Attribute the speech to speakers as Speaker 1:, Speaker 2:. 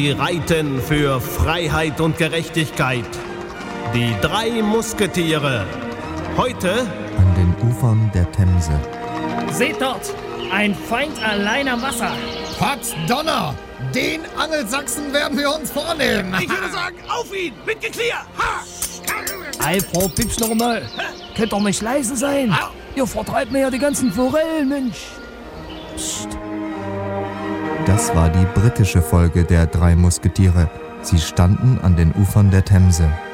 Speaker 1: Sie reiten für Freiheit und Gerechtigkeit. Die 3 Musketiere. Heute
Speaker 2: an den Ufern der Themse.
Speaker 3: Seht dort, ein Feind allein am Wasser.
Speaker 4: Potz Donner! Den Angelsachsen werden wir uns vornehmen.
Speaker 5: Ich würde sagen, auf ihn! Mit Geklier! Ha!
Speaker 6: Ey, Frau Pips, noch mal. Könnt doch nicht leise sein. Ihr vertreibt mir ja die ganzen Forellen, Mensch. Psst.
Speaker 2: Das war die britische Folge der 3 Musketiere. Sie standen an den Ufern der Themse.